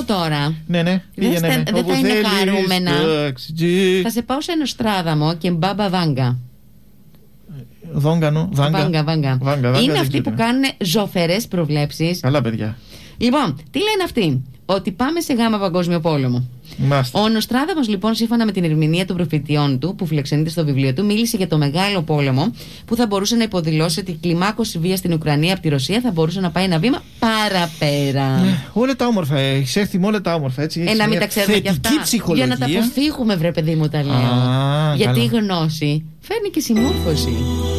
πάω τώρα. Ναι, πήγαινε. Δεν θα είναι χαρούμενα. Θα σε πάω σε Νοστράδαμο και Μπάμπα Βάγκα. Βάγκα. Είναι αυτοί που κάνουν ζωφερές προβλέψεις. Καλά, παιδιά. Λοιπόν, τι λένε αυτοί? Ότι πάμε σε γάμα παγκόσμιο πόλεμο. Μάστε. Ο Νοστράδαμος, λοιπόν, σύμφωνα με την ερμηνεία των προφητιών του, που φιλοξενείται στο βιβλίο του, μίλησε για το μεγάλο πόλεμο που θα μπορούσε να υποδηλώσει ότι η κλιμάκωση βία στην Ουκρανία από τη Ρωσία θα μπορούσε να πάει ένα βήμα παραπέρα. Όλα τα όμορφα, έχει έρθει με όλα τα όμορφα, έτσι. Να μην τα ξέρουμε κι αυτά. Ψυχολογία. Για να τα αποφύγουμε, βρε παιδί μου, τα λέω. Γιατί η γνώση φέρνει και συμμόρφωση.